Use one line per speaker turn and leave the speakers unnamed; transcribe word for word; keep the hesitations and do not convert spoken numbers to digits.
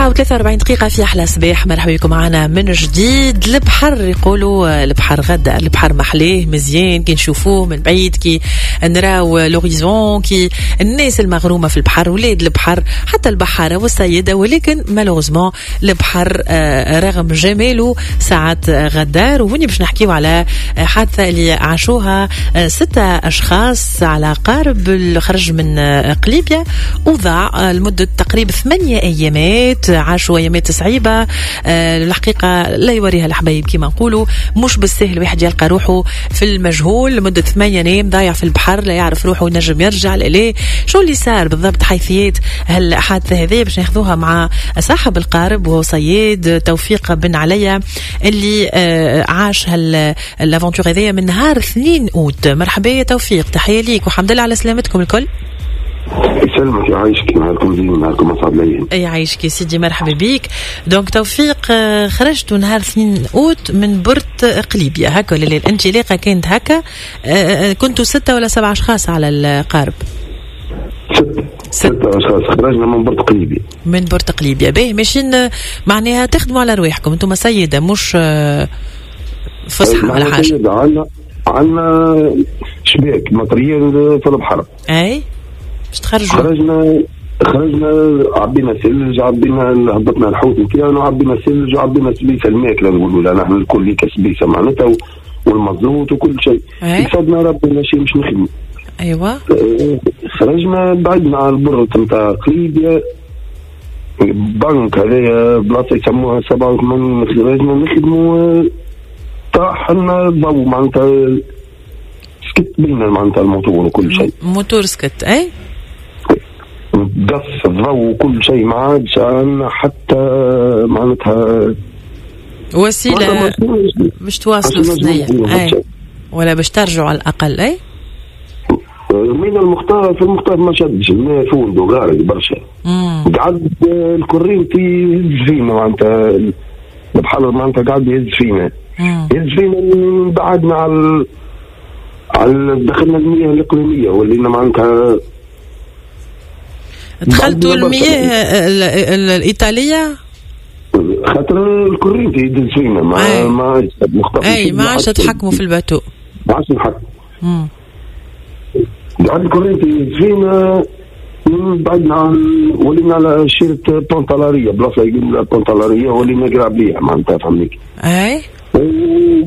ساعة وثلاثة وأربعين دقيقة في أحلى صباح. مرحبا بكم معنا من جديد. البحر يقولوا البحر غدا، البحر محليه مزيان كي نشوفوه من بعيد، كي نراو لوريزون، كي الناس المغرومة في البحر، ولاد البحر، حتى البحارة والسيدة. ولكن مالوغزمون البحر رغم جماله ساعات غدار. وهني باش نحكيو على حادثة اللي عاشوها ستة أشخاص على قارب الخرج من قليبيا، وضاع لمدة تقريبا ثمانية أيامات. عاشوا أيامات صعيبة أه الحقيقة لا يوريها الحبايب كما نقولوا. مش بالسهل واحد يلقى روحه في المجهول لمدة ثمانية أيام ضايع في البحر، لا يعرف روحه ينجم يرجع ليه. شو اللي صار بالضبط؟ حيثيات هالحادثة هذه باش ناخذوها مع صاحب القارب وهو صياد توفيق بن عليا اللي أه عاش هالافونتور هذه من نهار اثنين أوت. مرحبا يا توفيق، تحية ليك وحمد لله على سلامتكم الكل.
يسلمك يعيشك، نهاركم زين، نهاركم أسعد ليا.
يعيشك يا سيدي، مرحبا بيك. دونك توفيق، خرجتوا نهار اثنين أوت من بورت قليبيا هكا ولا لا؟ الانطلاقة كانت هكا، كنتوا ستة ولا سبعة أشخاص على القارب؟
ستة ستة أشخاص خرجنا من بورت قليبيا.
من بورت قليبيا، باهي ماشيين معناها تخدموا على رواحكم، انتم سيدة مش فصحى ولا حاجة؟
عندنا عندنا شباك ماتريال في البحر.
أي تخرجوا؟
خرجنا خرجنا عبينا ثلج، عبينا هبطنا الحوت نتاعنا، عبينا ثلج، عبينا سبيسه الماكله نقولوا لا نحن الكل هيك سبيسه معناتها والمزروط وكل شيء. يفضنا ربنا شيء مش نخدموا.
ايوه
خرجنا بعدنا على البرد نتاع قليبيا، بنك هذايا بلاصه يسموها سبعة وثمانين. خرجنا نخدموا، طاح لنا الضوء معناتها سكت بينا معناتها الموتور وكل شيء.
موتور سكت اي؟
قص الضوء وكل شيء، ما عادش عندنا حتى معناتها
وسيلة باش تواصلوا الثنية اي ولا باش ترجعوا على الأقل. اي
من المختار في المختار ما شدش الماء فوند وغارق برشا. قعد الكورينتي يهز فينا معناتها البحر معناتها قاعد يهز فينا يهز فينا. بعدنا على على دخلنا المياه الإقليمية ولينا معناتها
دخلتوا المياه الإيطالية
خاطر الكورينتي يهز فينا ما ما مختار.
اي ما عادش تحكموا في الباتو،
ما عادش نحكم. قاعد الكورينتي فينا. بعدنا ولينا على شيرة بونطالارية، بلاصة يقول بونطالارية ولينا قراب ليها معناتها فهمنيك.
اي